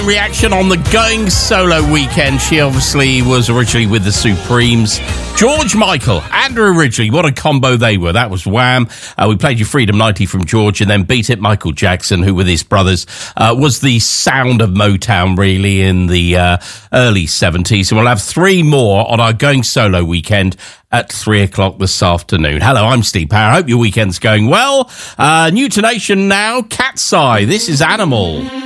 Reaction on the Going Solo weekend. She obviously was originally with the Supremes. George Michael, Andrew Ridgeley, what a combo they were. That was Wham. We played you Freedom 90 from George and then Beat It, Michael Jackson, who with his brothers was the sound of Motown really in the early 70s. And we'll have three more on our Going Solo weekend at 3 o'clock this afternoon. Hello, I'm Steve Power. Hope your weekend's going well. New to Nation now, Cat's Eye. This is Animal.